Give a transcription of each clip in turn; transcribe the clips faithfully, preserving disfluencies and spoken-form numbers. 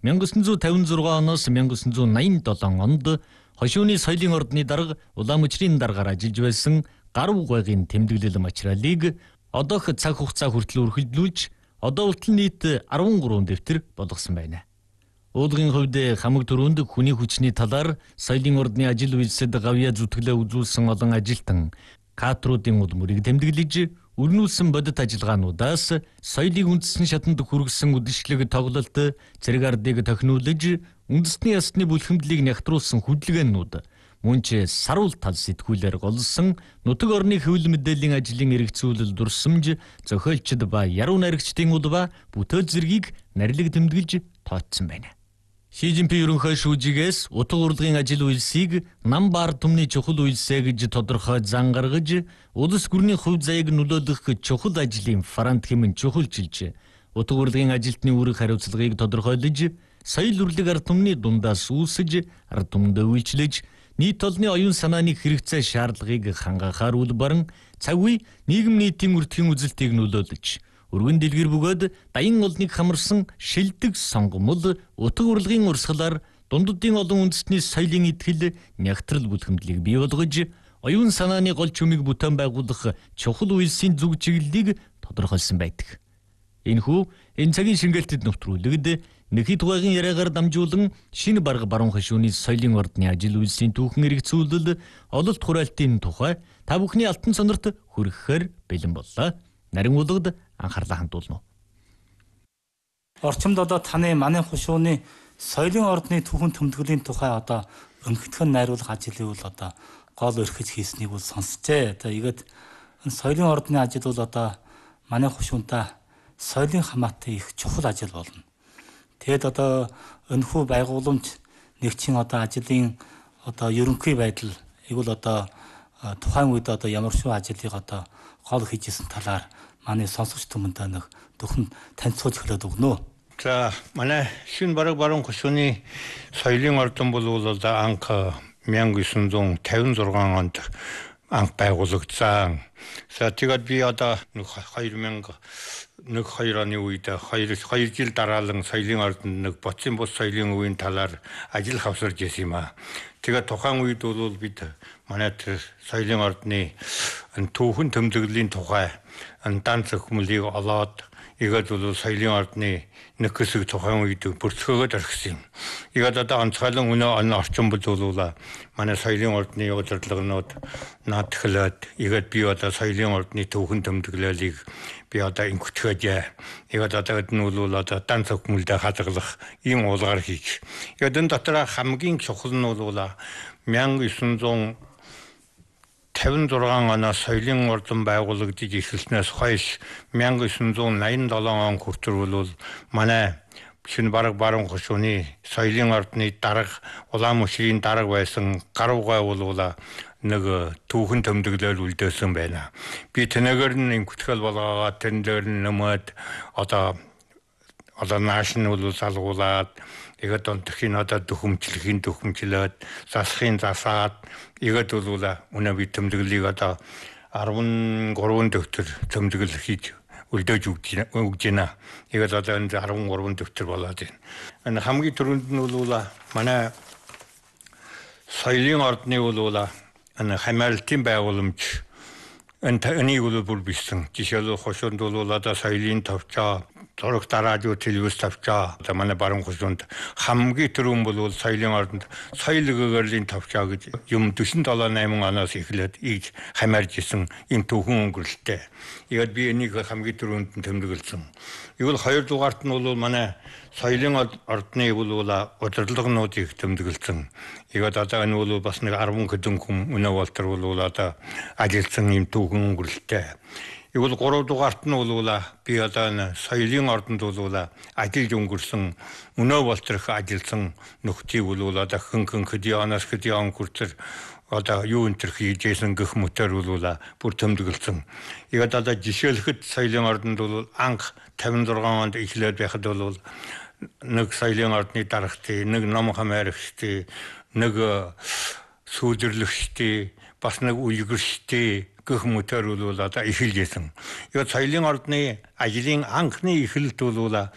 천구백오십육 оноос 천구백팔십칠 онд хошууны соёлын ордны дарга Улаанмучрын даргаар ажиллаж байсан гаруй гойгийн тэмдэглэл материалыг одоох цаг хугацаа хүртэл үргэлжлүүлж одоо болтол нийт арван гурван дэвтэр болгосон байна. Уулгын хувьд хамаг төрөнд хүний хүчний талаар соёлын ордны ажил үйлсэд гавьяа зүтгэлээ үзүүлсэн олон ажилтан кадруудын улмөрийг тэмдэглэж өрнүүлсэн бодит ажиллагаануудаас соёлыг үндэсний шатанд хүргэсэн үдэшлэг тоглолт зэрэг ардыг тохинулж үндэсний ясны бүлхэмдлийг нягтруулсан хөдөлгөөнүүд мөн ч саруул тал сэтгүүлээр голсон нутаг орны хэвлэл мэдээллийн ажлын эргэцүүлэл дурсамж зохиолчд ба яруу найрагчдын улбаа бүтээл зэргийг нарилэг тэмдэглэж тооцсон байна. Ши Жинпин ерөнхий шүүжигээс утга урлагийн ажил үйлсийг нам ба ард түмний чухал үйлсээ гэж тодорхой зан гаргаж улс гүрний хувь заяаг нөлөөлөх чухал ажлын фронт хэмээн чухалчилж утга урлагийн ажилтны үүрэг хариуцлагыг тодорхойлож соёл урлаг ард түмний дундаас үүсэж ард түмэнд үйлчлэж нийт олонний оюун санааны хэрэгцээ шаардлагыг хангахаар үл баран цаг үе нийгэм нийтийн үрдэхийн үзэлтийг нөлөөлж өргөн дэлгэр бөгөөд даян олныг хамарсан шилдэг сонгомол утга урлагийн урсгалаар дунддын олон үндэстний соёлын итгэл нягтрал бүлхэмдлийг бий болгож оюун санааны гол чүмийг бүтээн байгуулах чухал үйлсийн зүг чиглэлийг тодорхойлсон байдаг. Энэхүү энэ цагийн шингэлтэд нэвтрүүлэгд Нэхий тугайгийн яриагаар дамжуулан шинэ барга баруун хошууны соёлын ордны ажил үйлсийн түүхэн эргэцүүлэл ололт хураалтын тухай та бүхний алтан сонорт хүрэхээр бэлэн боллоо. Нарийн улгад анхаарлаа хандуулна. Орчимд одоо таны манай хошууны соёлын ордны түүхэн тэмдэглэлийн тухай одоо өнхтгөн найруулах ажлыг бол одоо гол өрхөж хийснийг бол сонсчээ. Одоо игээд соёлын ордны ажил бол одоо манай хошуунтай соёлын хамаатай их чухал ажил болно. Тэгэд одоо өнхүү байгууламж нэгчийн одоо ажлын одоо ерөнхий байдал игэл одоо тухайн үед одоо ямар шүү ажлыг одоо гол хийжсэн талаар манай сонсогч түмэндээ нэг зөвхөн танилцуулж хэлээд өгнө. За манай шинэ бараг баруун хошууны соёлын ордон бол одоо анх 천구백오십육 онд анх байгуулагдсан. За тэгээд би одоо две тысячи оны үед хоёр жил дараалан соёлын ордонд нэг боцын бус соёлын үеийн талаар ажил хавсарж ирсэн юм аа. Тэгээд тухайн үед бол бид манай соёлын ордны түүхэн тэмдэглэлийн тухай дан зөвхмөлийг олоод игээд бол соёлын ордны нэг хэсэг тухайн үед бүрцгөөд орхисон юм. Игээд одоо онцгойлон өнөө он орчин бол манай соёлын ордны удирдлагынууд наадхлаад игээд би одоо соёлын ордны түүхэн тэмдэглэлийг би одоо инкүтгэж игээд одоо энэ бол одоо дан зөвхмөлдөө хадгалах ийм уулгаар хийж. Игээд энэ дотор хамгийн чухал нь бол 천구백오십육 оноос соёлын ордон байгуулагдаж эхэлснээс хойш 천구백87 он хүртэл бол манай шинэ бараг баруун хошууны соёлын ордны дарга Улаанмучрын дарга байсан гаруй гой бол нэг түүхэн тэмдэглэл үлдээсэн байна. Би тэнэгээр нь инкүтгэл болгоод тэн дээр нь нэмээд одоо одоо наашнл залгуулад игээд онтхийн одоо дөхөмчлөхийн дөхөмчлөөд засахын засаад игээд бол үнэ би тэмдэглэлийг одоо десять дэвтэр тэмдэглэл хийж үлдээж өгж байна. Игээд одоо энэ десять дэвтэр болоод байна. Энэ хамгийн түрүүнд нь бол манай соёлын ордны бол энэ хамаарлтын байгууламж энийг бол бүр бисэн. Жишээлбэл хошуунд бол одоо соёлын товчоо зураг радио телевиз тавчаа одоо манай баруун хошуунд хамгийн түрүүн бол соёлын ордонд соёл гэгэрлийн тавчаа гэж юм forty-seven eight оноос эхлээд ийж хамаарж исэн юм түүхэн өнгөрлөлттэй. Игээд би энийг хамгийн түрүүнд нь тэмдэглэсэн. Игэл хоёр дугаарт нь бол манай соёлын ордны бол удирдлагынуудыг тэмдэглэсэн. Игээд одоо энэ бол бас нэг ten хэдэн хүн өнөө болтор бол одоо ажилласан юм түүхэн өнгөрлөлттэй. Игэл гурав дугаарт нь бол би одоо соёлын ордонд бол ажиллаж өнгөрсөн өнөө болторх ажилласан нөхдийг бол одоо хэн хэн хэдийн оноос хэдийн он хүртэл одоо юу энтер хийжсэн гэх мэтэр бол бүр тэмдэглэсэн. Игээд одоо жишээлхэд соёлын ордонд бол анх fifty-six онд эхлээд байхад бол нэг соёлын ордны дарагчдын, нэг ном хамаарагчдын, нэг сүүлжэрлэгчдийн, бас нэг үлгэрчдийн гэх мэтэр бол одоо эхэлжсэн. Яг соёлын ордны ажлын анхны эхлэлт бол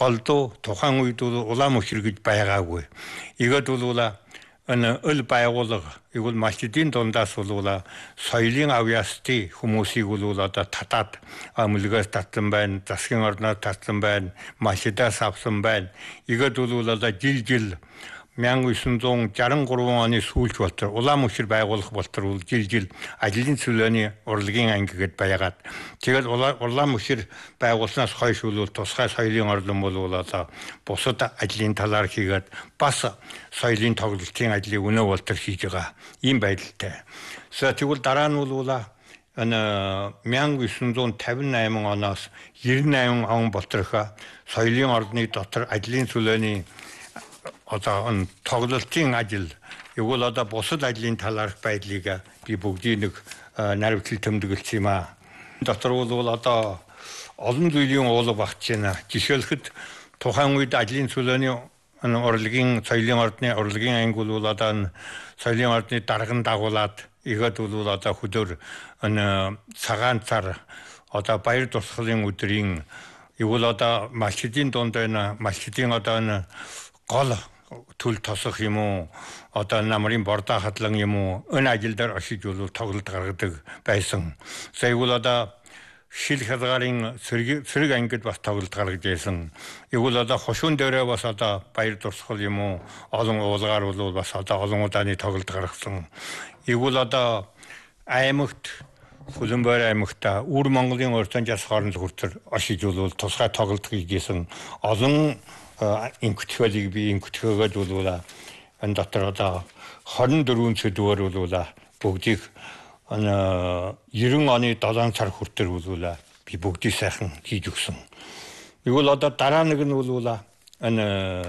голдуу тухайн үед бол улаан мөчр гэж байгаагүй. Игад бол эн өл байгуулга игэл малчдын дундаас бол соёлын авьяасты хүмүүсийг бол одоо татаад амлгаас татлан байна, засгийн орноор татлан байна, малчдаас авсан байна. Игад бол одоо жил жил 천구백육십삼 оны сүүлч болтор улаан мөчр байгуулах болтор бол жил жил ажлын чөлөөний урлагийн анги гэдээ байгаад тэгээд улаан мөчр байгуулснаас хойш бол тусгай соёлын орлон бол одоо бусад ажлын талаар хийгээд бас соёлын тоглолтын ажлыг өнөө болтор хийж байгаа ийм байдалтай. Тэгвэл дараа нь бол ана 천구백오십팔 оноос девяносто восемь он болторхоо соёлын орны дотор ажлын чөлөөний одоо н тоглолтын ажил игэл одоо бусад ажлын талаарх байдлыг би бүгдийг нэг наривчлал тэмдэглэж юм аа. Дотор бол одоо олон зүйлийн уулга багч байна. Жишээлхэд тухайн үед ажлын чөлөөний урлагийн соёлын ордны урлагийн анги бол одоо соёлын ордны дарган дагуулад игад бол одоо хөдөр цагаан цар одоо баяр тусгалын өдрийн игэл одоо малчдын дунд байна. Малчдын одоо гол төл тосох юм уу одоо намрын бордоо хадлан юм уу өн ажил дээр очиж бол тоглолт гаргадаг байсан. Тэгвэл одоо шил хязгаарын цэрэг цэрэг ангид бас тоглолт гаргаж байсан. Игэл одоо хошуун дээрээ бас одоо баяр дурсгал юм уу олон уулгаар бол бас одоо олон удааны тоглолт гаргасан. Игэл одоо аймагт Хүлэмбар аймагта Үр Монголын урьдчилан хооронд хүртэр очиж бол тусгай тоглолт хийжсэн олон инкутхолыг би инкутхогод бол энэ дотор одоо двадцать четыре сэдвэр бол бүгдийг девяносто оны долоон сар хүртэр бол би бүгдийг сайхан хийж өгсөн. Игэл одоо дараа нэг нь бол энэ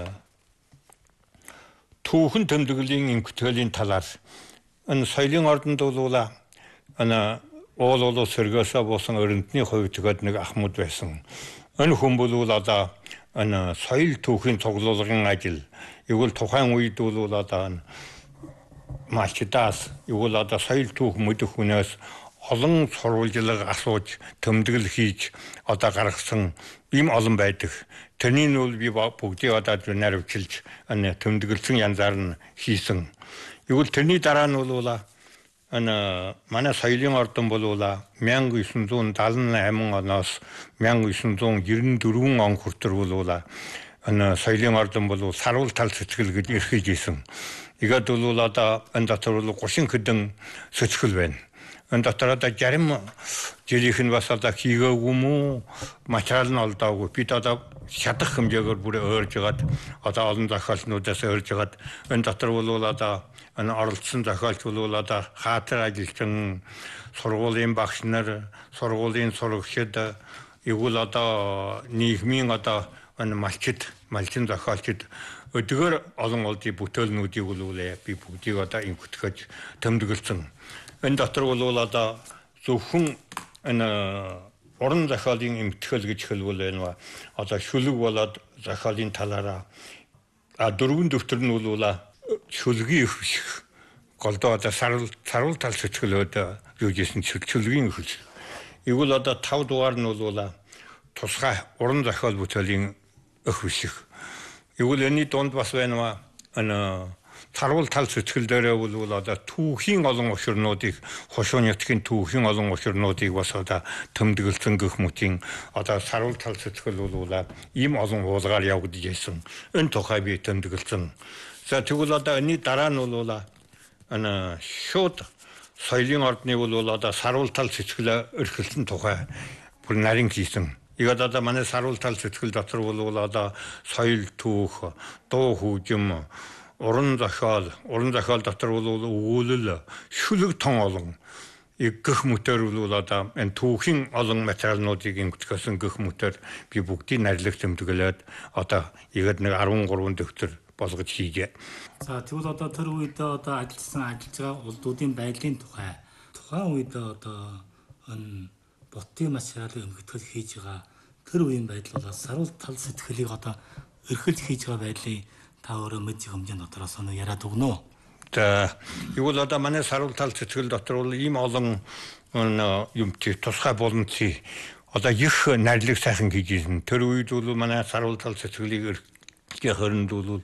түүхэн тэмдэглэлийн инкутхолийн талаар энэ соёлын ордонд бол энэ уул уул сэргээсээ буусан өрөндний хувьд тэгээд нэг ахмад байсан. Энэ хүн бол одоо ана соёл түүхийн цуглуулгын ажил игэл тухайн үед бол одоо малчдаас игэл одоо соёл түүх мэдэх хүнээс олон сурвалжлага асууж тэмдэглэл хийж одоо гаргасан ийм олон байдаг. Тэрний нь бол би бүгдийг одоо наривчилж ана тэмдэглэсэн янзаар нь хийсэн. Игэл тэрний дараа нь бол ана манай соёлын ордон бол 천구백칠십tám оноос 천구백девяносто он хүртэр бол ана соёлын ордон бол сарвал тал сэтгэл гэж эрхэж исэн. Игад бол одоо энэ дотор бол тридцать хэдэн сэтгэл байна. Энэ дотор одоо зарим жилийнх нь бас одоо хийгээгүй мүү материал нь олдоогүй. Бид одоо шатах хэмжээгээр бүр өөрж гаад одоо олон зохиолчнуудаас өөрж гаад энэ дотор бол одоо энэ оролцсон зохиолч бол одоо хаатар ажилчин, сургуулийн багш нар, сургуулийн сурагчид, игэл одоо нийгмийн одоо энэ малчид, малчин зохиолчид өдгөр олон олдын бүтээлнүүдийг бол би бүгдийг одоо инкутгэж тэмдэглэсэн. Энэ дотор бол одоо зөвхөн энэ орон зохиолын эмтгэл гэж хэлвэл байна. Одоо шүлэг болоод зохиолын талаараа а дөрвөн дэвтэр нь бол шүлгийн их голдоо одоо сарвал сарвал тал сэтгэлөөд юу гэсэн шүлгийн их. Игэл одоо тав дугаар нь бол тусгай уран зохиол бүтээлийн өх биш. Игэл энэ донд бас байна ана сарвал тал сэтгэл дээрээ бол одоо түүхийн олон учирнуудыг хошуун ятгийн түүхийн олон учирнуудыг бас одоо тэмдэглэсэн гэх мэтийн одоо сарвал тал сэтгэл бол ийм олон уулгаар явагдаж байсан. Энэ тухай би тэмдэглэсэн. За тэгвэл одоо энэ дараа нь бол ана шууд соёлын ордны бол одоо сарвал тал сэтгэл эрхэлсэн тухай бүр нарийн хийсэн. Игад одоо манай сарвал тал сэтгэл дотор бол одоо соёл түүх, дуу хөгжим, уран зохиол, уран зохиол дотор бол өгүүлэл, шүлэг тон олон гэх мэтэр бол одоо энэ түүхийн олон материалнуудыг инкутгсэн гэх мэтэр би бүгдийг нарилах тэмдэглээд одоо игад нэг десять три дэвтэр болгож хийжээ. За тэгвэл одоо тэр үед одоо ажилласан ажиллаж байгаа улдуудын байдлын тухай тухайн үед одоо энэ бутын материалын өмгөтгөл хийж байгаа тэр үеийн байдал бол сарвал тал сэтгэлийг одоо эрхэлж хийж байгаа байдлыг та өөрөө мэддэг хэмжээнд дотроос нь яриад өгнө үү? За тэгвэл одоо манай сарвал тал сэтгэл дотор бол ийм олон юм тий тусгай боломжтой одоо их найрлаг сайхан хийж ирсэн. Тэр үед бол манай саруултал цэцгэлийг эрхлэх хооронд бол